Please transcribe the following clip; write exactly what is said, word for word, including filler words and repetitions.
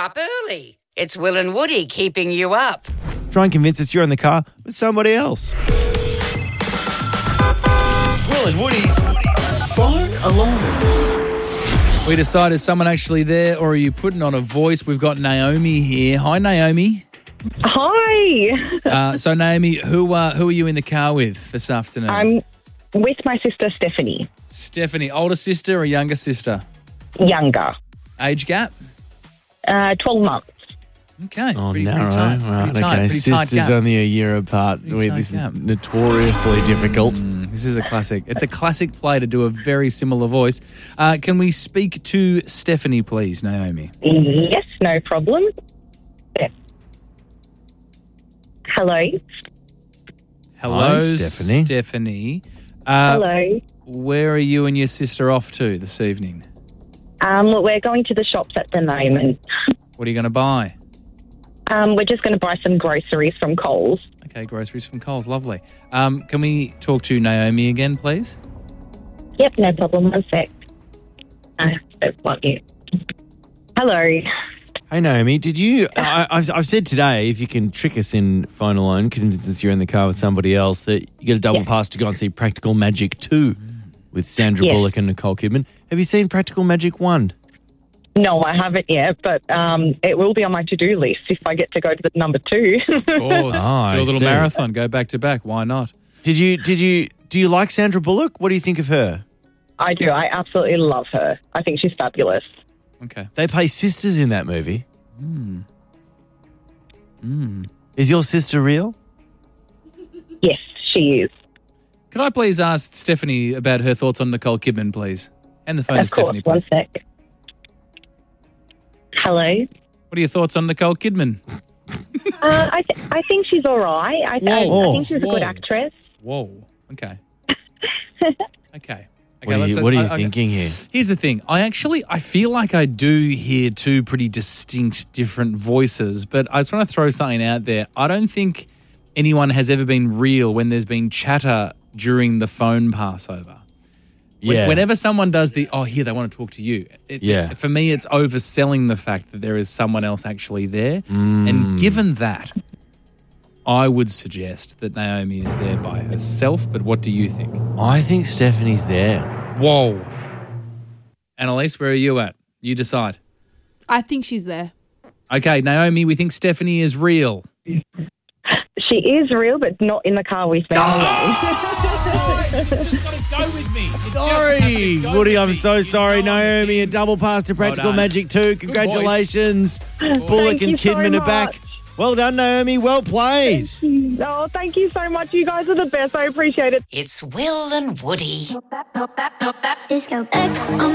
up early. It's Will and Woody keeping you up. Try and convince us you're in the car with somebody else. Will and Woody's Phone Alarm. We decide, is someone actually there or are you putting on a voice? We've got Naomi here. Hi, Naomi. Hi. Uh, so, Naomi, who uh, who are you in the car with this afternoon? I'm with my sister Stephanie. Stephanie, older sister or younger sister? Younger. Age gap? Uh, twelve months. Okay. Oh, pretty, narrow. pretty tight. Right, pretty tight. okay. Pretty tight Sisters gap. only a year apart. Pretty Wait, tight this gap. is notoriously difficult. Mm, this is a classic. It's a classic play to do a very similar voice. Uh, can we speak to Stephanie, please, Naomi? Yes, no problem. Yes. Hello. Hello, Hi, Stephanie. Stephanie. Uh, Hello. Where are you and your sister off to this evening? Um, we're going to the shops at the moment. What are you going to buy? Um, we're just going to buy some groceries from Coles. Okay, groceries from Coles. Lovely. Um, can we talk to Naomi again, please? Yep, no problem. One sec. I don't want you. Hello. Hey, Naomi, did you... I, I've, I've said today, if you can trick us in phone alone, convince us you're in the car with somebody else, that you get a double Yeah. pass to go and see Practical Magic two with Sandra Yeah. Bullock and Nicole Kidman. Have you seen Practical Magic one? No, I haven't yet, but um, it will be on my to-do list if I get to go to the number two. Of course. Oh, I do a little see. marathon. Go back to back. Why not? Did you... Did you... Do you like Sandra Bullock? What do you think of her? I do. I absolutely love her. I think she's fabulous. Okay. They play sisters in that movie. Mm. Mm. Is your sister real? Yes, she is. Could I please ask Stephanie about her thoughts on Nicole Kidman, please? And the phone Of to course, Stephanie, one please. sec. Hello. What are your thoughts on Nicole Kidman? Uh, I, th- I think she's all right. I, th- I, Whoa. I think she's a Whoa. good actress. Whoa. Okay. Okay. What are let's- you, what are you I- I- thinking here? Here's the thing. I actually, I feel like I do hear two pretty distinct different voices, but I just want to throw something out there. I don't think anyone has ever been real when there's been chatter during the phone passover. When- Yeah. Whenever someone does the, oh, here, they want to talk to you. It, Yeah. For me, it's overselling the fact that there is someone else actually there. Mm. And given that, I would suggest that Naomi is there by herself, but what do you think? I think Stephanie's there. Whoa. Annalise, where are you at? You decide. I think she's there. Okay, Naomi, we think Stephanie is real. She is real, but not in the car with me. Just got to go with me. Sorry, Woody, I'm so sorry. Naomi, a double pass to Practical done. Magic two. Congratulations. Bullock Thank and you so Kidman are back. much. Well done, Naomi. Well played. Oh, thank you so much. You guys are the best. I appreciate it. It's Will and Woody. Disco X on